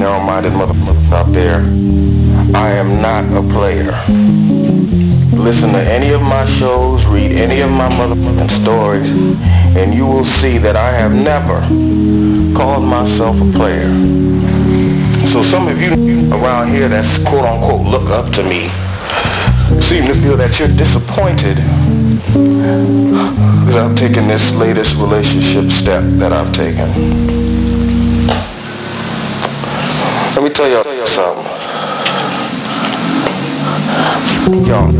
narrow-minded motherfuckers out there. I am not a player. Listen to any of my shows, read any of my motherfucking stories, and you will see that I have never called myself a player. So some of you around here that's quote-unquote look up to me seem to feel that you're disappointed because I've taken this latest relationship step that I've taken. Let me tell y'all something. Y'all